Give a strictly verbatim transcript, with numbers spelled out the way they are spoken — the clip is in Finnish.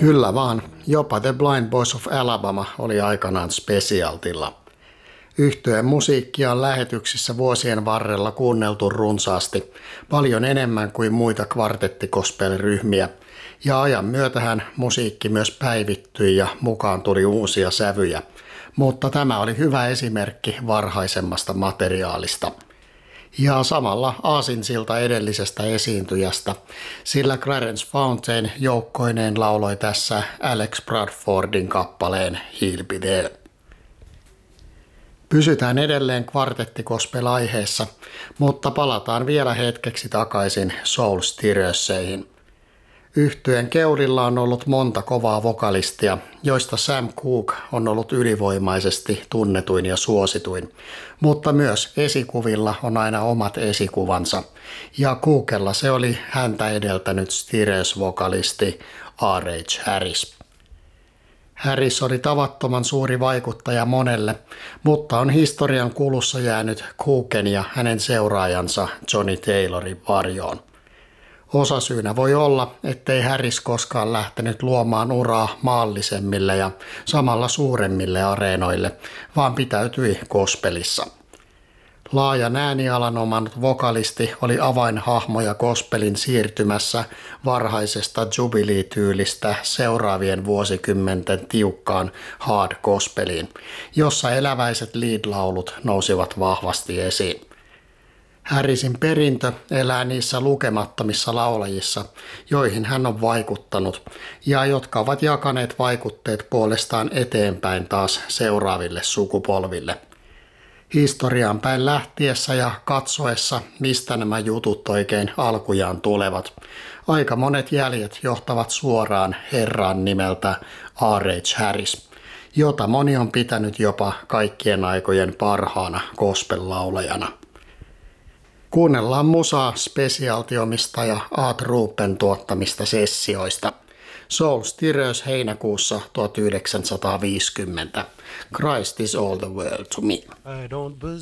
Kyllä vaan, jopa The Blind Boys of Alabama oli aikanaan specialtilla. Yhtyeen musiikkia on lähetyksissä vuosien varrella kuunneltu runsaasti, paljon enemmän kuin muita kvartettikospelryhmiä, ja ajan myötähän musiikki myös päivittyi ja mukaan tuli uusia sävyjä, mutta tämä oli hyvä esimerkki varhaisemmasta materiaalista. Ja samalla aasinsilta edellisestä esiintyjästä, sillä Clarence Fountain joukkoineen lauloi tässä Alex Bradfordin kappaleen He'll Be There. Pysytään edelleen kvartettikospel-aiheessa, mutta palataan vielä hetkeksi takaisin Soul Stirrerseihin. Yhtyeen keulilla on ollut monta kovaa vokalistia, joista Sam Cooke on ollut ylivoimaisesti tunnetuin ja suosituin, mutta myös esikuvilla on aina omat esikuvansa, ja Cookella se oli häntä edeltänyt Stirrers-vokalisti R H Harris. Harris oli tavattoman suuri vaikuttaja monelle, mutta on historian kulussa jäänyt Cooken ja hänen seuraajansa Johnny Taylorin varjoon. Osasyynä voi olla, ettei Harris koskaan lähtenyt luomaan uraa maallisemmille ja samalla suuremmille areenoille, vaan pitäytyi gospelissa. Laajan äänialan omannut vokalisti oli avainhahmoja gospelin siirtymässä varhaisesta jubilee-tyylistä seuraavien vuosikymmenten tiukkaan hard gospeliin, jossa eläväiset lead-laulut nousivat vahvasti esiin. Harrisin perintö elää niissä lukemattomissa laulajissa, joihin hän on vaikuttanut ja jotka ovat jakaneet vaikutteet puolestaan eteenpäin taas seuraaville sukupolville. Historiaan päin lähtiessä ja katsoessa, mistä nämä jutut oikein alkujaan tulevat, aika monet jäljet johtavat suoraan herraan nimeltä R H Harris, jota moni on pitänyt jopa kaikkien aikojen parhaana gospel-laulajana. Kuunnellaan musaa Specialty-omistaja Art Rupen tuottamista sessioista. Soul Stirrers heinäkuussa tuhatyhdeksänsataaviisikymmentä. Christ is all the world to me. I don't